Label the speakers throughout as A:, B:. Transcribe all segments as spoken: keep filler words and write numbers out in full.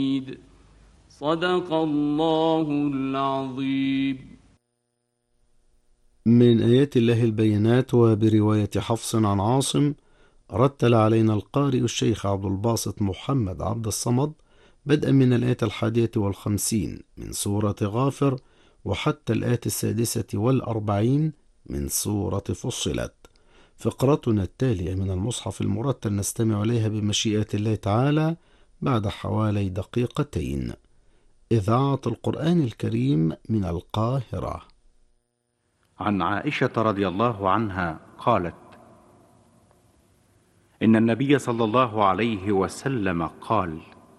A: صدق الله العظيم.
B: من آيات الله البينات. وبرواية حفص عن عاصم رتل علينا القارئ الشيخ عبد الباسط محمد عبد الصمد بدءا من الآية الحادية والخمسين من سورة غافر وحتى الآية السادسة والأربعين من سورة فصلت. فقرتنا التالية من المصحف المرتل نستمع إليها بمشيئة الله تعالى بعد حوالي دقيقتين. إذاعة القرآن الكريم من القاهرة.
C: عن عائشة رضي الله عنها قالت: إن النبي صلى الله عليه وسلم قال: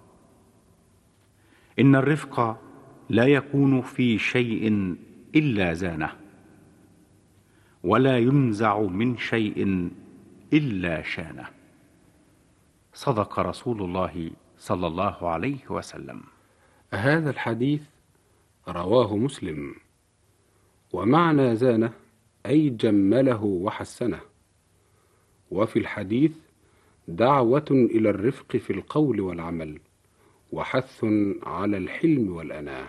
C: إن الرفق لا يكون في شيء إلا زانه، ولا ينزع من شيء إلا شانه. صدق رسول الله صلى الله عليه وسلم.
D: هذا الحديث رواه مسلم. ومعنى زانه أي جمله وحسنه. وفي الحديث دعوة إلى الرفق في القول والعمل، وحث على الحلم والأناة.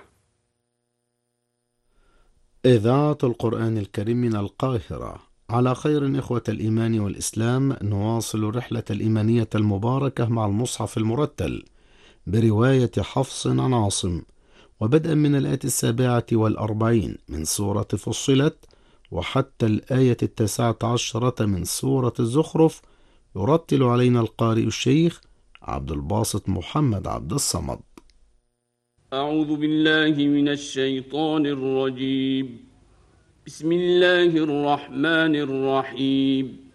B: إذاعة القرآن الكريم من القاهرة. على خير إخوة الإيمان والإسلام، نواصل رحلة الإيمانية المباركة مع المصحف المرتل برواية حفص عن عاصم، وبدءا من الآية السابعة والأربعين من سورة فصلت وحتى الآية التاسعة عشرة من سورة الزخرف، يرتل علينا القارئ الشيخ عبد الباسط محمد عبد الصمد.
A: أعوذ بالله من الشيطان الرجيم. بسم الله الرحمن الرحيم.